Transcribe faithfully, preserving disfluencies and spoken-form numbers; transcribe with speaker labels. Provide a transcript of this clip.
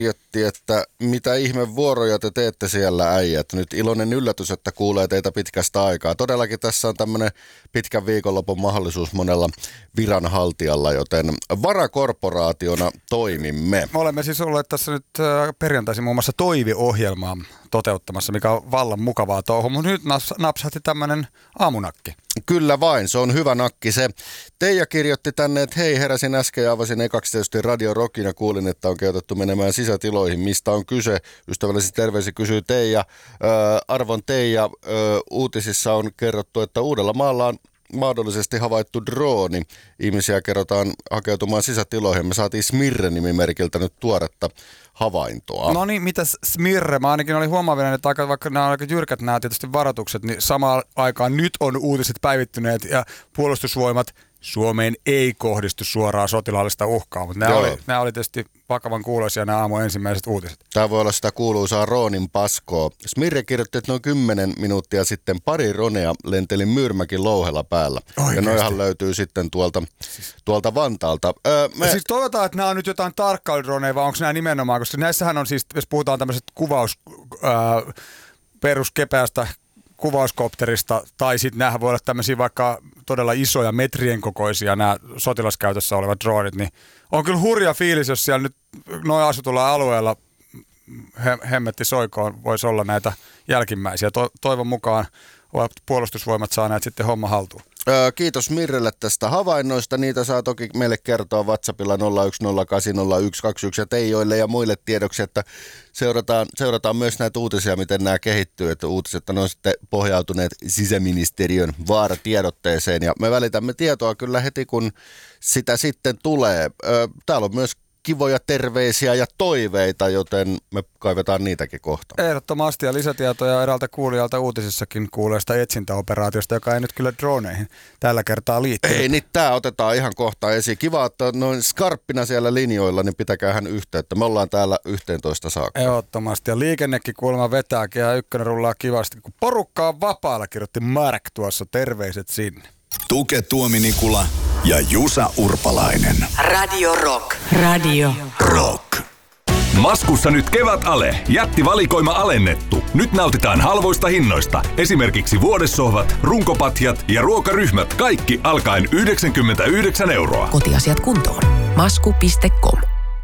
Speaker 1: kirjoitti, että mitä ihme vuoroja te teette siellä äijät. Nyt iloinen yllätys, että kuulee teitä pitkästä aikaa. Todellakin tässä on tämmöinen pitkän viikonlopun mahdollisuus monella viranhaltijalla, joten varakorporaationa toimimme.
Speaker 2: Me olemme siis olleet tässä nyt perjantaisin muun muassa Toivi-ohjelmaa toteuttamassa, mikä on vallan mukavaa touhua, mutta nyt napsahti tämmöinen aamunakki.
Speaker 1: Kyllä vain, se on hyvä nakki se. Teija kirjoitti tänne, että hei, heräsin äsken ja avasin ekaksi tietysti Radio Rockin ja kuulin, että on kehotettu menemään sisätiloihin. Mistä on kyse? Ystävällisesti terveisiä kysyy Teija. Ö, arvon Teija, ö, uutisissa on kerrottu, että Uudellamaalla on mahdollisesti havaittu drooni. Ihmisiä kerrotaan hakeutumaan sisätiloihin. Me saatiin Smirre-nimimerkiltä nyt tuoretta havaintoa.
Speaker 2: No niin, mitäs Smirre? Mä ainakin olin huomaavinen, että aika, vaikka nämä on aika jyrkät nämä tietysti varoitukset, niin samaan aikaan nyt on uutiset päivittyneet ja puolustusvoimat Suomeen ei kohdistu suoraan sotilaallista uhkaa, mutta nämä oli, nämä oli tietysti vakavan kuuloisia nämä aamun ensimmäiset uutiset.
Speaker 1: Tämä voi olla sitä kuuluisaa Roonin paskoa. Smirre kirjoitti, että noin kymmenen minuuttia sitten pari ronea lenteli Myyrmäkin louhella päällä. Oikeasti. Ja noihan löytyy sitten tuolta, tuolta Vantaalta. Öö, me...
Speaker 2: Siis toivotaan, että nämä on nyt jotain tarkkailudroneja, vai onko nämä nimenomaan, koska näissähän on siis, jos puhutaan tämmöiset kuvaus, ää, peruskepeästä kuvauskopterista, tai sitten nämä voi olla tämmöisiä vaikka todella isoja metrien kokoisia nämä sotilaskäytössä olevat droonit, niin on kyllä hurja fiilis, jos siellä nyt noin asutulla alueella he, hemmetti soikoon voisi olla näitä jälkimmäisiä. To, toivon mukaan ovat puolustusvoimat saaneet sitten homma haltuun.
Speaker 1: Öö, kiitos Mirrelle tästä havainnoista. Niitä saa toki meille kertoa WhatsAppilla nolla yksi nolla kahdeksan nolla yksi kaksi yksi ja Teijoille ja muille tiedoksi, että seurataan, seurataan myös näitä uutisia, miten nämä kehittyy. Että uutiset on sitten pohjautuneet sisäministeriön vaaratiedotteeseen ja me välitämme tietoa kyllä heti, kun sitä sitten tulee. Öö, täällä on myös kivoja terveisiä ja toiveita, joten me kaivetaan niitäkin kohta.
Speaker 2: Ehdottomasti ja lisätietoja eräältä kuulijalta uutisissakin kuuleesta etsintäoperaatiosta, joka ei nyt kyllä droneihin tällä kertaa liittynyt.
Speaker 1: Ei, niin tämä otetaan ihan kohta esiin. Kiva, että noin skarppina siellä linjoilla, niin pitäkäähän yhteyttä. Me ollaan täällä yhteentoista saakka.
Speaker 2: Ehdottomasti ja liikennekin kuulemma vetääkin ja ykkönen rullaa kivasti. Kun porukka on vapaalla, kirjoitti Mark tuossa, terveiset sinne.
Speaker 3: Tuke Tuomi-Nikula ja Jusa Urpalainen.
Speaker 4: Radio Rock. Radio
Speaker 3: Rock.
Speaker 5: Maskussa nyt kevät-ale. Jättivalikoima alennettu. Nyt nautitaan halvoista hinnoista. Esimerkiksi vuodessohvat, runkopatjat ja ruokaryhmät. Kaikki alkaen yhdeksänkymmentäyhdeksän euroa.
Speaker 4: Kotiasiat kuntoon. Masku piste com